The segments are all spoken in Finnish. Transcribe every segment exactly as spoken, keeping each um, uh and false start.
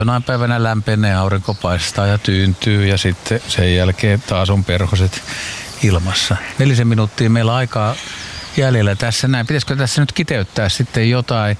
Jonain päivänä lämpenee, aurinko paistaa ja tyyntyy ja sitten sen jälkeen taas on perhoset ilmassa. Nelisen minuuttia meillä aikaa jäljellä tässä näin. Pitäisikö tässä nyt kiteyttää sitten jotain?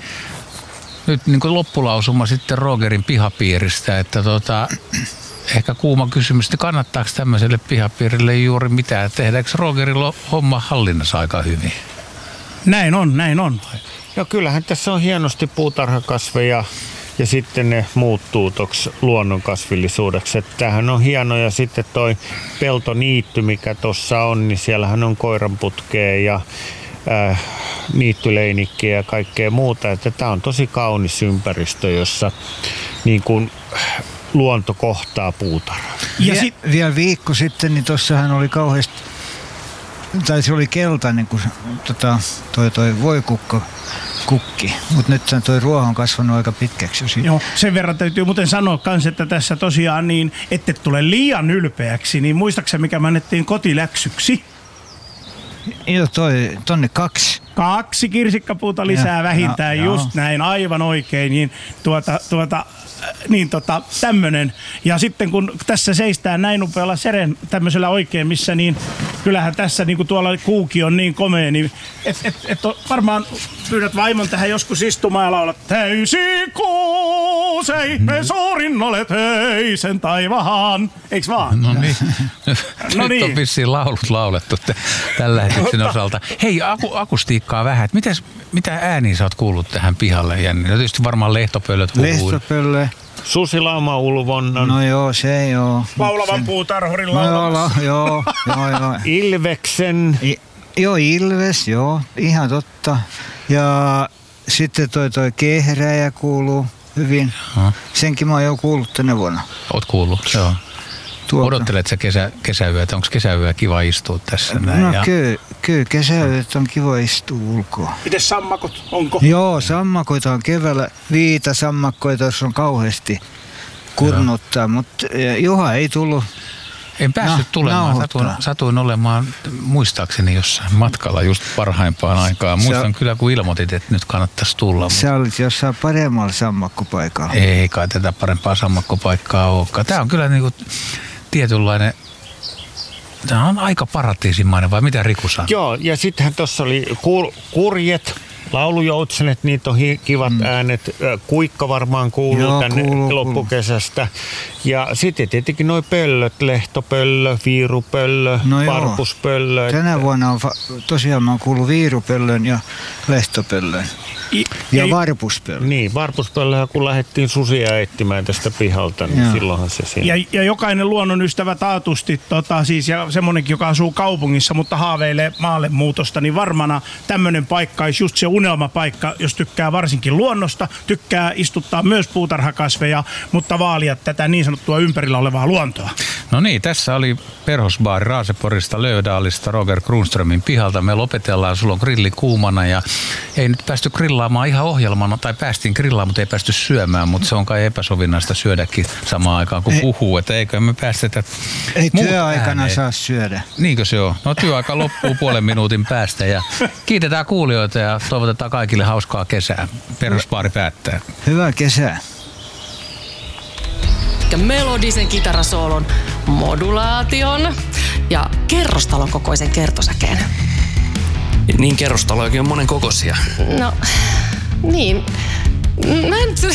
Nyt niin kuin loppulausuma sitten Rogerin pihapiiristä, että tota, ehkä kuuma kysymys, että kannattaako tämmöiselle pihapiirille juuri mitään? Tehdäänkö Rogerilla homma hallinnassa aika hyvin? Näin on, näin on. No kyllähän tässä on hienosti puutarhakasveja ja sitten ne muuttuu toksi luonnonkasvillisuudeksi. Että tämähän on hieno ja sitten toi peltoniitty, mikä tuossa on, niin siellähän on koiranputkea ja äh, niittyleinikkiä ja kaikkea muuta. Että tämä on tosi kaunis ympäristö, jossa niin kuin luonto kohtaa puutarhaa. Ja sit... Vielä viikko sitten, niin tuossahan oli kauheasti, tai se oli keltainen, kun tota, toi, toi voikukko kukki, mutta nyt toi ruoho on kasvanut aika pitkäksi jo siitä. Joo, sen verran täytyy muuten sanoa kans, että tässä tosiaan niin, ette tule liian ylpeäksi, niin muistaaksä mikä me annettiin kotiläksyksi? Joo, toi, tonne kaksi. Kaksi kirsikkapuuta lisää ja, vähintään, ja, just joo. Näin, aivan oikein, niin tuota, tuota, niin tota, tämmönen. Ja sitten kun tässä seistään näin upealla seren tämmöisellä oikein, missä niin, kyllähän tässä niin kuin tuolla kuuki on niin komea, niin et, et, et varmaan pyydät vaimon tähän joskus istumaan ja laulat täysi kuusei, me suurin olet höisen taivahan. Eiks vaan? No niin. No nyt on vissiin laulut laulettu tällä lähetyksen osalta. Hei, aku, akustiikkaa vähän. Mites, mitä ääniä sä oot kuullut tähän pihalle, Jänni? No tietysti varmaan lehtopöllöt huhuu. Lehtopöllö. Susilauma-ulvonnan. No joo, se joo. Laulavan puutarhurin laulamassa. No, joo, joo, joo. Ilveksen. I, joo, ilves, joo, ihan totta. Ja sitten toi, toi kehräjä kuuluu hyvin. Ha. Senkin mä oon jo kuullut tänä vuonna. Oot kuullut, joo. Tuolta. Odottelet sä kesä, kesäyötä? Onko kesäyö kiva istua tässä näin? No ja... kyllä, kyllä kesäyöt on kiva istua ulkoa. Mites sammakot, onko? Joo, sammakoita on keväällä. Viitasammakkoita on kauheasti kurnuttaa, mutta Juha ei tullut. En päässyt no, tulemaan. Satuin, satuin olemaan muistaakseni jossain matkalla just parhaimpaan aikaan. Muistan sä, kyllä, kun ilmoitit, että nyt kannattaisi tulla. Sä olit jossain paremmalla sammakkopaikalla. Ei kai tätä parempaa sammakkopaikkaa olekaan. Tämä on kyllä niinku tietynlainen, tämä on aika paratiisimainen, vai mitä Riku sanoo? Joo, ja sittenhän tuossa oli kur, kurjet, laulujoutsenet, niitä on hi- kivat mm. äänet. Kuikka varmaan kuuluu Joo, tänne kuuluu, loppukesästä. Ja sitten tietenkin noi pöllöt, lehtopöllö, viirupöllö, no varpuspöllö. Tänä että... vuonna on fa- tosiaan mä oon kuullut viirupöllön ja lehtopöllön. I, ja ei, varpuspöllö. Niin, varpuspöllöhän kun lähdettiin susia etsimään tästä pihalta, niin Joo. silloinhan se siinä. Ja, ja jokainen luonnonystävä taatusti, tota, siis, ja semmonenkin, joka asuu kaupungissa, mutta haaveilee maalle muutosta, niin varmana tämmöinen paikka olisi just se unelmapaikka, jos tykkää varsinkin luonnosta, tykkää istuttaa myös puutarhakasveja, mutta vaalia tätä niin sanottua ympärillä olevaa luontoa. No niin, tässä oli perhosbaari Raaseporista, Löödaalista, Roger Kronströmin pihalta. Me lopetellaan, sulla on grilli kuumana ja ei nyt päästy grillaamaan ihan ohjelmana, tai päästiin grillaamaan, mutta ei päästy syömään, mutta se on kai epäsovinnaista syödäkin samaan aikaan kuin puhuu, että eikö me päästetä Ei työaikana ääneen. Saa syödä. Niinkö se on? No työaika loppuu puolen minuutin päästä ja kiitetään kuulijoita ja toivotetaan kaikille hauskaa kesää. Perhosbaari päättää. Hyvää kesää. Melodisen kitarasoolon, modulaation ja kerrostalon kokoisen kertosäkeen. Niin kerrostalojakin on monen kokoisia. No, niin. Mä en...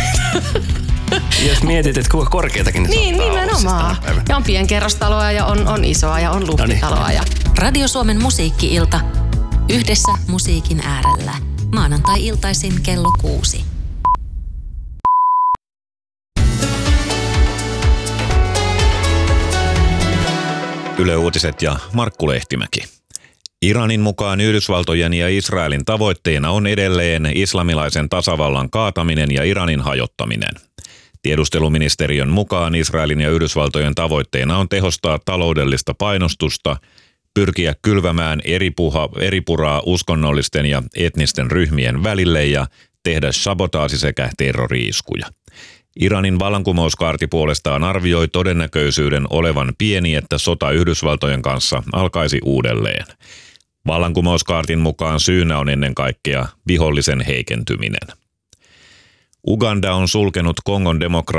Jos mietit, että kuinka korkeatakin niin Niin, nimenomaan. Ja on pienkerrostaloa ja on, on isoa ja on luhtitaloa. Ja... Radio Suomen musiikki-ilta. Yhdessä musiikin äärellä. Maanantai-iltaisin kello kuusi. Yle Uutiset ja Markku Lehtimäki. Iranin mukaan Yhdysvaltojen ja Israelin tavoitteena on edelleen islamilaisen tasavallan kaataminen ja Iranin hajottaminen. Tiedusteluministeriön mukaan Israelin ja Yhdysvaltojen tavoitteena on tehostaa taloudellista painostusta, pyrkiä kylvämään eripuha, eripuraa uskonnollisten ja etnisten ryhmien välille ja tehdä sabotaasi sekä terrori-iskuja. Iranin vallankumouskaarti puolestaan arvioi todennäköisyyden olevan pieni, että sota Yhdysvaltojen kanssa alkaisi uudelleen. Vallankumouskaartin mukaan syynä on ennen kaikkea vihollisen heikentyminen. Uganda on sulkenut Kongon demokra-